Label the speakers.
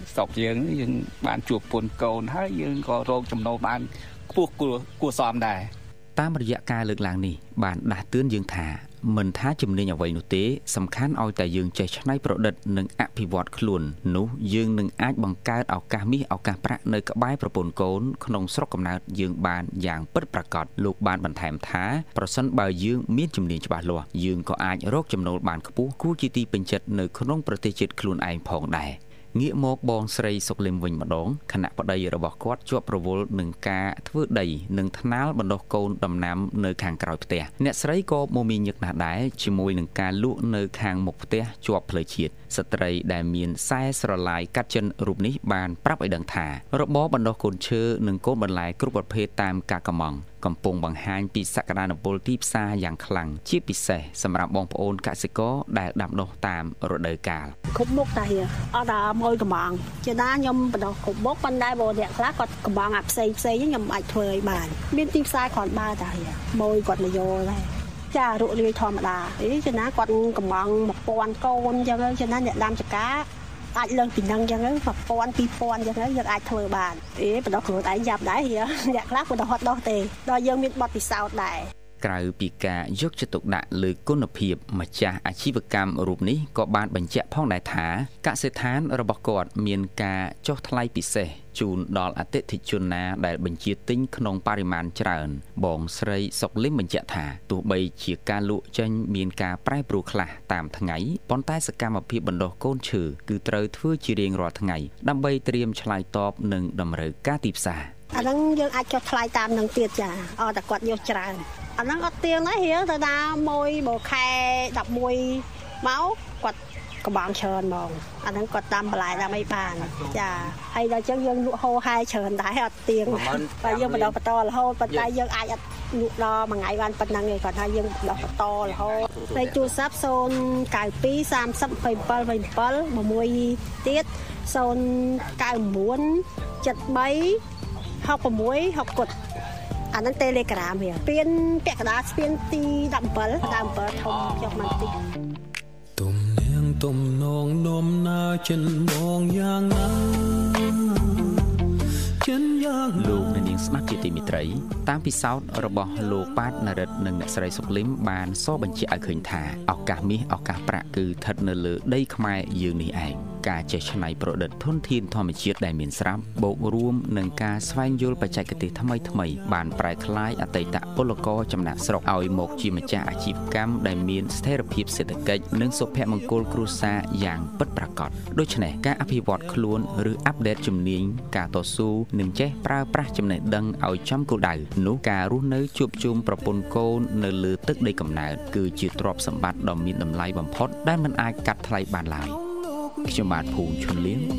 Speaker 1: ស្រុកយើងបានជួបពុនកូនហើយយើងក៏រកចំណូលបានខ្ពស់គួរសមដែរ
Speaker 2: តាមរយៈការលើកឡើងនេះបានដាស់តឿនយើងថាមិនថាជំនាញអ្វីនោះទេសំខាន់ឲ្យតែយើងចេះច្នៃប្រឌិតនិងអភិវឌ្ឍខ្លួននោះយើងនឹងអាចបង្កើតឱកាសមាសឱកាសប្រាក់នៅក្បែរប្រពន្ធកូនក្នុងស្រុកកំណើតយើងបានយ៉ាងពិតប្រាកដលោកបានបន្ថែមថាប្រសិនបើយើងមានជំនាញច្បាស់លាស់យើងក៏អាចរកចំណូលបានខ្ពស់គួរជាទីពេញចិត្តនៅក្នុងប្រទេសជាតិខ្លួនឯងផងដែរងាកមកបងស្រីសុកលឹមវិញម្ដងគណៈប្តីរបស់គាត់ជាប់រវល់នឹងការធ្វើដីនិងថ្នាលបណ្ដុះកូនដំណាំនៅខាងក្រោយផ្ទះអ្នកស្រីក៏មមាញឹកណាស់ដែរជាមួយនឹងការលក់នៅខាងមុខផ្ទះជាប់ផ្លូវជាតិស្ត្រីដែលមានខ្សែស្រឡាយកាត់ចិនរូបនេះបានប្រាប់ឲ្យដឹងថារបរបណ្ដុះកូនឈើនិងកូនបន្លែគ្រប់ប្រភេទតាមការកម្មង់កំពុងបង្ហាញពីសក្តានុពលទីផ្សារយ៉ាងខ្លាំងជាពិសេសសម្រាប់បងប្អូនកសិករដែលដាំដុះតាមរដូវកាល
Speaker 3: គ្រប់មុខតាអត់ដល់មួយកំងជាណាខ្ញុំបណ្ដុះគ្រប់មុខប៉ុន្តែបើអ្នកខ្លះគាត់កំងអាផ្សេងខ្ញុំអាចធ្វើឲ្យបានមានទីផ្សារគ្រាន់បើតាមួយគាត់មកយកដែរចារក់លាយធម្មតាជាណាគាត់កំង1000កូនអញ្ចឹងជាណាអ្នកដាំចកាអាចលើសពីនឹងអញ្ចឹង1000 2000អញ្ចឹងយើងអាចធ្វើបានបណ្ដុះខ្លួនឯងយ៉ាប់ដែរអ្នកខ្លះបណ្ដុះអត់ដោះទេដល់យើងមានបទពិសោធន៍ដែរ
Speaker 2: ក្រៅពីការយកចិត្តទុកដាក់លើគុណភាពម្ចាស់អាជីវកម្មរូបនេះក៏បានបញ្ជាក់ផងដែរថាកសិដ្ឋានរបស់គាត់មានការចុះថ្លៃពិសេសជូនដល់អតិថិជនណាដែលបញ្ជាទិញក្នុងបរិមាណច្រើនបងស្រីសុកលឹមបញ្ជាក់ថាទោះបីជាការលក់ចេញមានការប្រែប្រួលខ្លះតាមថ្ងៃប៉ុន្តែសកម្មភាពបណ្ដុះកូនឈើគឺត្រូវធ្វើជារៀងរាល់ថ្ងៃដើម្បីត្រៀមឆ្លើយតបនឹងតម្រូវការទីផ្សារ
Speaker 3: អាហ្នឹងយើងអាចចុះថ្លៃតាមនឹងទៀតចាអត់តែគាត់យកច្រើនអាហ្នឹងអត់ទៀងទេរៀងទៅណាមួយបើខែ11មកគាត់កំងច្រើនហ្មងអាហ្នឹងគាត់តាមបន្លែតាមអីបានចាហើយដល់ចឹងយើងលក់ហូរហែច្រើនដែរអត់ទៀងតែយើងបន្តរហូតប៉ុន្តែយើងអាចអត់លក់ដល់មួយថ្ងៃបានប៉ុណ្ណឹងទេគាត់ថាយើងបន្តរហូតលេខទូរស័ព្ទ092 30 27 27មួយទៀត099 73 66 60គុតអានឹង Telegram វាស្ពានពាក់កណ្ដាលស្ពានទី17ដើម7ធំចុះមកទី
Speaker 4: ទុំនាងទុំនងនំណាចិនបងយ៉ាងណាចិនយ៉ាង
Speaker 2: លោកនាងស្ដាប់ជាទីមេត្រីតាមពិសោធន៍របស់លោកប៉ាតនរិទ្ធនិងអ្នកស្រីសុកលឹមបានសរបញ្ជាក់ឲ្យឃើញថាឱកាសមាសឱកាសប្រាក់គឺស្ថិតនៅលើដីខ្មែរយើងនេះឯងការចេះច្នៃប្រឌិតធនធានធម្មជាតិដែលមានស្រាប់បូករួមនឹងការស្វែងយល់បច្ចេកទេសថ្មីបានប្រែក្លាយអតីតពលករចំណាក់ស្រុកឲ្យមកជាម្ចាស់អាជីវកម្មដែលមានស្ថិរភាពសេដ្ឋកិច្ចនិងសុភមង្គលគ្រួសារយ៉ាងពិតប្រាកដដូច្នេះការអភិវឌ្ឍខ្លួនឬអាប់ដេតជំនាញការតស៊ូនិងចេះប្រើប្រាស់ចំណេះដឹងឲ្យចំគោលដៅនោះការរស់នៅជួបជុំប្រពន្ធកូននៅលើទឹកដីកំណើតគឺជាទ្រព្យសម្បត្តិដ៏មានតម្លៃបំផុតដែលមិនអាចកាត់ថ្លៃបានឡើយខ្ញុំបាទភូមិឈុនលៀង